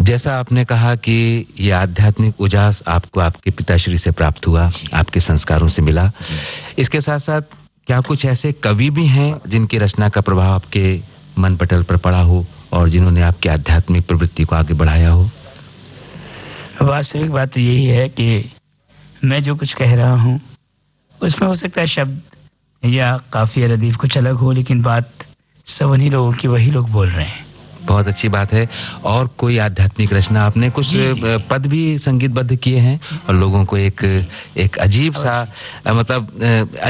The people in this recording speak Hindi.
जैसा आपने कहा कि ये आध्यात्मिक उजास आपको आपके पिताश्री से प्राप्त हुआ, आपके संस्कारों से मिला। इसके साथ साथ क्या कुछ ऐसे कवि भी हैं जिनकी रचना का प्रभाव आपके मन पटल पर पड़ा हो और जिन्होंने आपकी आध्यात्मिक प्रवृत्ति को आगे बढ़ाया हो? वास्तविक बात तो यही है कि मैं जो कुछ कह रहा हूँ उसमें हो सकता है शब्द या काफिया लतीफ कुछ अलग हो, लेकिन बात सब उन्हीं लोगों की, वही लोग बोल रहे हैं। बहुत अच्छी बात है। और कोई आध्यात्मिक रचना आपने कुछ पद भी संगीतबद्ध किए हैं और लोगों को एक अजीब सा मतलब